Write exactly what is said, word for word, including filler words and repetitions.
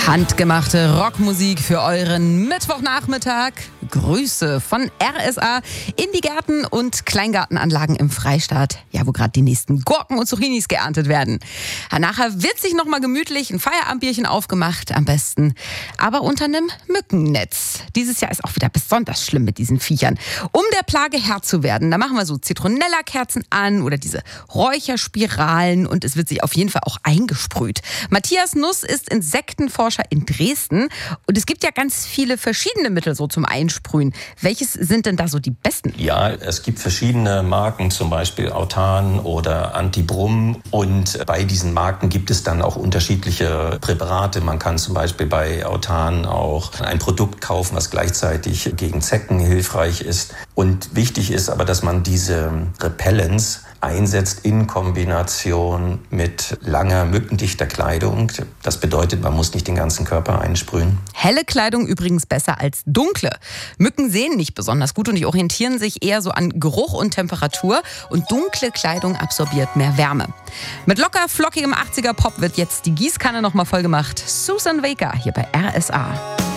Handgemachte Rockmusik für euren Mittwochnachmittag. Grüße von R S A in die Gärten und Kleingartenanlagen im Freistaat. Ja, wo gerade die nächsten Gurken und Zucchinis geerntet werden. Nachher wird sich nochmal gemütlich ein Feierabendbierchen aufgemacht, am besten aber unter einem Mückennetz. Dieses Jahr ist auch wieder besonders schlimm mit diesen Viechern. Um der Plage Herr zu werden, da machen wir so Zitronella-Kerzen an oder diese Räucherspiralen und es wird sich auf jeden Fall auch eingesprüht. Matthias Nuss ist Insektenforscher in Dresden und es gibt ja ganz viele verschiedene Mittel so zum Einsprühen. Welches sind denn da so die besten? Ja, es gibt verschiedene Marken, zum Beispiel Autan oder Antibrum, und bei diesen Marken gibt es dann auch unterschiedliche Präparate. Man kann zum Beispiel bei Autan auch ein Produkt kaufen, was gleichzeitig gegen Zecken hilfreich ist. Und wichtig ist aber, dass man diese Repellents einsetzt in Kombination mit langer, mückendichter Kleidung. Das bedeutet, man muss nicht den ganzen Körper einsprühen. Helle Kleidung übrigens besser als dunkle. Mücken sehen nicht besonders gut und die orientieren sich eher so an Geruch und Temperatur. Und dunkle Kleidung absorbiert mehr Wärme. Mit locker flockigem achtziger Pop wird jetzt die Gießkanne nochmal voll gemacht. Susan Baker hier bei R S A.